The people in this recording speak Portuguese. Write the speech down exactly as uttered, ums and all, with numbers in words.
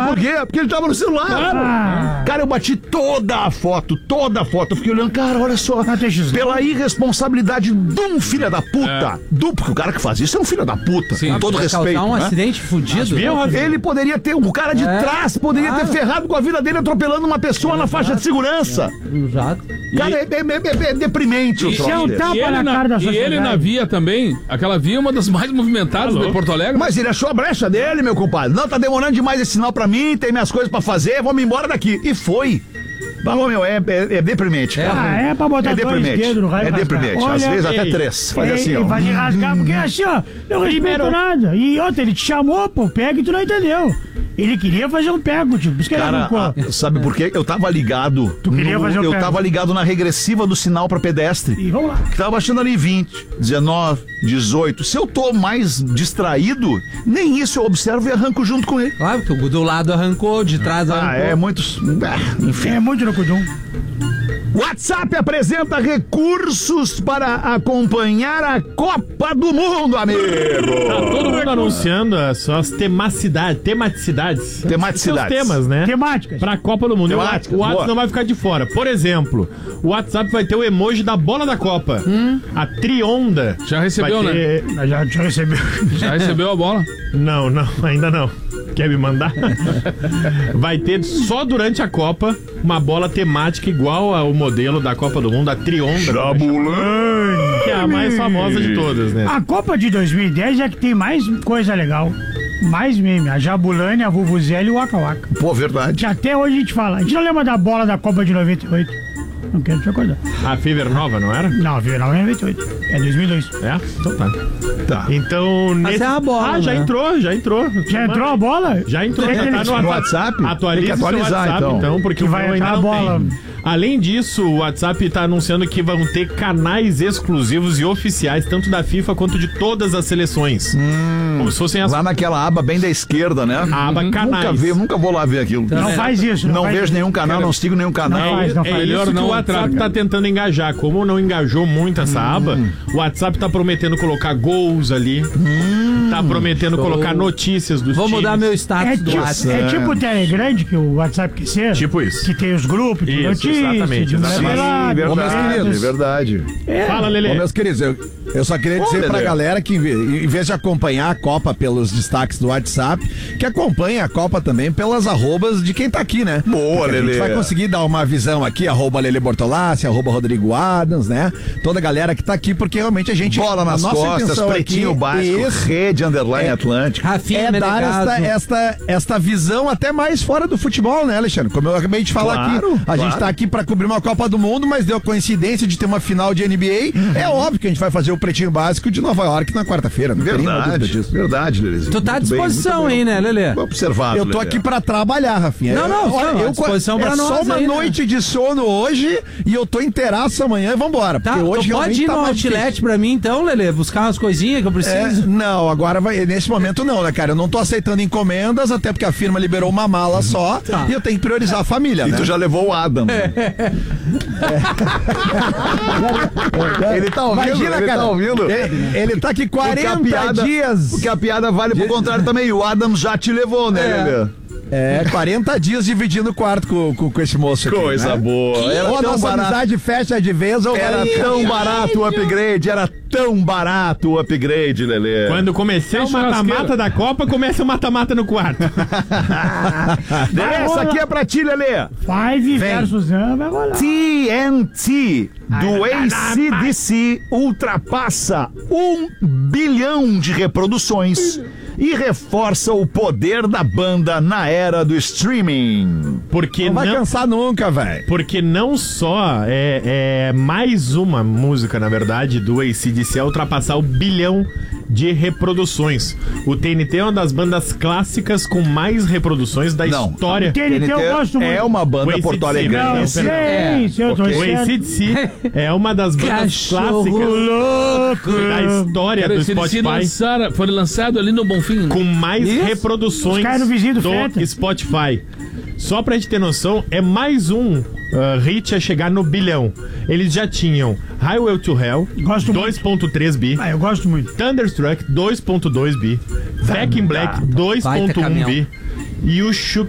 por quê? Porque ele tava no celular. Claro. Cara, eu bati toda a foto, toda a foto. Eu fiquei olhando, cara, olha só. Pela irresponsabilidade de um filho da puta. Do, porque o cara que faz isso é um filho da puta. Sim. Com todo Vai respeito. causar um né? acidente fudido. Ele poderia ter, o cara de É, trás poderia claro. ter ferrado com a vida dele atropelando uma pessoa na faixa de segurança. Exato. Cara, é, é, é, é deprimente o E, troço e, desse. e ele na, e ele na via também, aquela via é uma das mais movimentadas de Porto Alegre. Mas ele achou a brecha dele, meu compadre. Não, tá demorando demais esse sinal pra mim, tem minhas coisas pra fazer, vamos embora daqui. E foi. Falou, meu, é, é, é deprimente, cara. Ah, é pra botar É dois deprimente. dedos no raio É e rasgar. deprimente. Olha, Às vezes ei, até três. Faz ei, assim, ó. Vai rasgar, porque assim, ó, não respeito nada. E outra, ele te chamou, pô, pega e tu não entendeu. Ele queria fazer um pego, tipo, por isso que ele Cara, arrancou. a- sabe por quê? Eu tava ligado. Tu queria no- fazer o Eu pé. tava ligado na regressiva do sinal pra pedestre. E vamos lá. Que tava baixando ali vinte, dezenove, dezoito. Se eu tô mais distraído, nem isso eu observo e arranco junto com ele. Claro, porque o do lado arrancou, de trás arrancou. Ah, é muito. Ah, enfim. É muito no cudum. WhatsApp apresenta recursos para acompanhar a Copa do Mundo, amigo. Tá todo mundo anunciando as suas temacidades, tematicidades. Tematicidades. Seus temas, né? Temáticas. Pra Copa do Mundo. Temáticas, O WhatsApp boa. não vai ficar de fora. Por exemplo, o WhatsApp vai ter o emoji da bola da Copa. A trionda. Já recebeu, vai ter... né? Já, já recebeu. Já recebeu a bola. Não, não, ainda não. Quer me mandar? Vai ter só durante a Copa uma bola temática igual ao modelo da Copa do Mundo, a trionda. Jabulani. Que é a mais famosa de todas, né? A Copa de dois mil e dez é que tem mais coisa legal. Mais meme. A Jabulani, a Vuvuzela e o Waka Waka. Pô, verdade. Que até hoje a gente fala. A gente não lembra da bola da Copa de noventa e oito. Não quero te acordar. A Fever Nova, não era? Não, viu? Não é noventa e oito. É dois mil e dois. É? Então tá. Tá. Então, Mas nesse... é uma bola, Ah, já né? entrou, já entrou. Já entrou a bola? Já entrou. É Já aquele- tá No WhatsApp? Atualize Tem que atualizar, seu WhatsApp, então. então, porque Que o vai meu ainda entrar não a bola. tem. Além disso, o WhatsApp está anunciando que vão ter canais exclusivos e oficiais, tanto da FIFA quanto de todas as seleções. Como se fossem as Lá naquela aba bem da esquerda, né? A aba canais. Nunca vi, nunca vou lá ver aquilo. Não faz isso. Não faz vejo isso. nenhum canal, não sigo nenhum canal. Não faz, não É faz. isso Melhor que não o WhatsApp entrar, está tentando engajar. Como não engajou muito essa aba, o WhatsApp está prometendo colocar gols ali. Tá prometendo Show. colocar notícias dos Vou times. mudar meu status É do tipo, WhatsApp. é tipo o Telegram que o WhatsApp quer ser. Tipo isso. Que tem os grupos de Isso, notícias. exatamente, de exatamente. mulherada, Sim, de verdade, merdas. é verdade. Fala, Lelê. Ô, meus queridos, eu, eu só queria Ô, dizer pra Lelê. galera que, em ve- em vez de acompanhar a Copa pelos destaques do WhatsApp, que acompanhe a Copa também pelas arrobas de quem tá aqui, né? Boa, Porque a Lelê. gente vai conseguir dar uma visão aqui, arroba Lelê Bortolassi, arroba Rodrigo Adams, né? Toda a galera que tá aqui, porque realmente a gente... Bola nas a nossa costas, intenção pretinho aqui, básico, isso, rede, underline, É. Atlântico. Rafinha, é dar Menegaso. esta, esta, esta visão até mais fora do futebol, né, Alexandre? Como eu acabei de falar Claro, aqui, a claro. gente tá aqui pra cobrir uma Copa do Mundo, mas deu coincidência de ter uma final de N B A. É óbvio que a gente vai fazer o Pretinho Básico de Nova York na quarta-feira. Não tem nenhuma dúvida Verdade, disso. verdade, Lelezinho. Tu tá à Muito bem, disposição muito bem. aí, né, Lelê? Observado, Eu tô Lelê. aqui pra trabalhar, Rafinha. Não, não, Olha, não, à eu, disposição é pra só nós uma aí, né? noite de sono hoje e eu tô inteiraço amanhã e vambora. Tá, Porque tu hoje pode realmente ir tá no mais outlet difícil. pra mim então, Lelê? Buscar umas coisinhas que eu É, preciso? não, agora vai, nesse momento não, né, cara? Eu não tô aceitando encomendas, até porque a firma liberou uma mala só Tá. e eu tenho que priorizar a família, E né? tu já levou o Adam. Ele tá ouvindo, Imagina, ele cara. tá ouvindo. Ele, ele tá aqui Porque a quarenta piada- dias. Porque a piada vale pro contrário também. O Adam já te levou, né, É. Lelê? É, quarenta dias dividindo o quarto com, com, com esse moço aqui. Coisa né? boa. Era Ou a tão nossa barato. amizade fecha de vez ou Era vai- tão barato o upgrade, era tão barato o upgrade, Lelê. Quando comecei o churrasqueira. mata-mata da Copa, começa o mata-mata no quarto. Essa aqui é pra ti, Lelê. Five versus um, vai rolar. T N T do A C D C ultrapassa um bilhão de reproduções e reforça o poder da banda na era do streaming. Porque Não vai não, cansar nunca, velho. porque não só é, é mais uma música, na verdade, do A C D C a ultrapassar o bilhão de reproduções. O T N T é uma das bandas clássicas com mais reproduções da Não. história. T N T eu gosto muito. é uma O banda A C D C, porto-alegrense. Não, sei, É, se eu tô ok. O A certo. C D C é uma das bandas Cachorro clássicas louco. da história Cara, do esse Spotify. lançaram, foi lançado ali no Bonfim. né? Com mais Isso. reproduções Os caras no vizinho do do Feta. Spotify. Só pra gente ter noção, é mais um uh, hit a chegar no bilhão. Eles já tinham Highway to Hell, Gosto dois ponto três bi, Ah, eu gosto muito. Thunderstruck, dois ponto dois bi, Back in Black, dois ponto um caminhão. bi, e o Shook